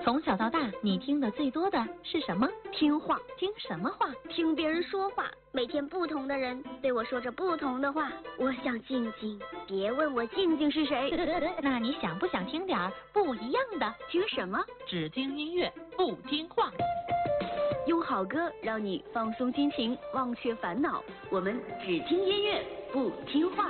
从小到大，你听的最多的是什么？ 听话。 听什么话？ 听别人说话。每天不同的人对我说着不同的话，我想静静，别问我静静是谁。 那你想不想听点不一样的？ 听什么？ 只听音乐，不听话。 用好歌让你放松心情，忘却烦恼。我们只听音乐，不听话。